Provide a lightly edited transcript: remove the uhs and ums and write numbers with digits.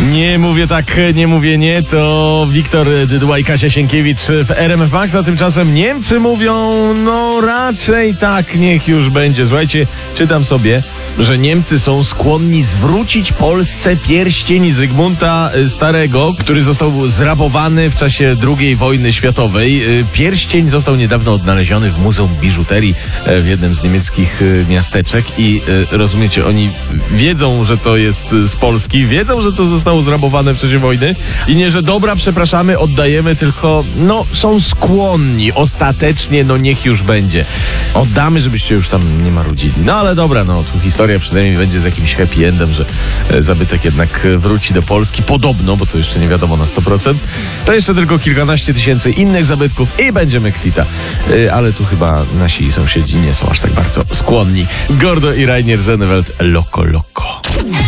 Nie mówię tak, nie mówię nie, to Wiktor Dydła i Kasia Sienkiewicz w RMF Max, a tymczasem Niemcy mówią, no raczej tak, niech już będzie. Słuchajcie, czytam sobie, że Niemcy są skłonni zwrócić Polsce pierścień Zygmunta Starego, który został zrabowany w czasie II wojny światowej. Pierścień został niedawno odnaleziony w Muzeum Biżuterii w jednym z niemieckich miasteczek i rozumiecie, oni wiedzą, że to jest z Polski, wiedzą, że to zostało zrabowane w czasie wojny i nie, że dobra, przepraszamy, oddajemy, tylko no są skłonni ostatecznie, no niech już będzie. Oddamy, żebyście już tam nie marudzili. No ale dobra, no tu historia przynajmniej będzie z jakimś happy endem, że zabytek jednak wróci do Polski. Podobno, bo to jeszcze nie wiadomo na 100%. To jeszcze tylko kilkanaście tysięcy innych zabytków i będziemy kwita. Ale tu chyba nasi sąsiedzi nie są aż tak bardzo skłonni. Gordo i Rainier Zennewald, Loco Loco.